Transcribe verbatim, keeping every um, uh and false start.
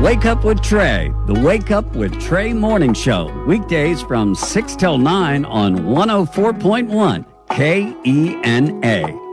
Wake Up with Trey, the Wake Up with Trey Morning Show, weekdays from six till nine on one oh four point one K E N A.